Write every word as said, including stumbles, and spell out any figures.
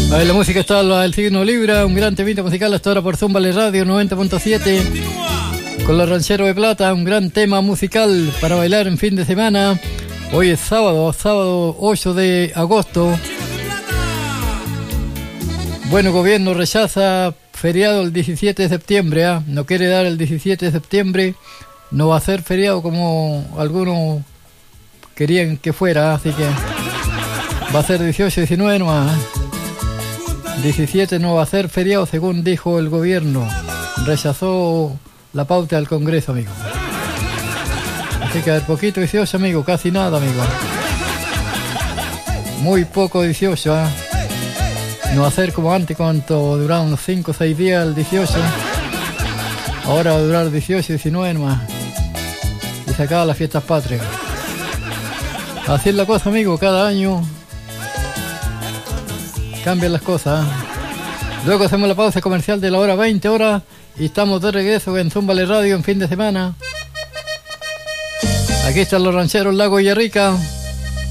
Ahí la música está el signo Libra, un gran temita musical hasta ahora por Zúmbale Radio noventa punto siete. Con los Rancheros de Plata, un gran tema musical para bailar en fin de semana. Hoy es sábado, sábado ocho de agosto. Bueno, gobierno rechaza feriado el diecisiete de septiembre, ¿eh? No quiere dar el diecisiete de septiembre, no va a ser feriado como algunos querían que fuera, así que va a ser dieciocho, diecinueve nomás. diecisiete no va a ser feriado según dijo el gobierno, rechazó la pauta del Congreso, amigo. Así que a ver, poquito dieciocho, amigo, casi nada, amigo. Muy poco dieciocho, ¿eh? No va a ser como antes, cuando duraba unos cinco o seis días el dieciocho. Ahora va a durar dieciocho, diecinueve más. Y se acaban las fiestas patrias. Así es la cosa, amigo, cada año cambian las cosas. Luego hacemos la pausa comercial de la hora veinte horas y estamos de regreso en Zúmbale Radio en fin de semana. Aquí están los rancheros Lago Villarrica.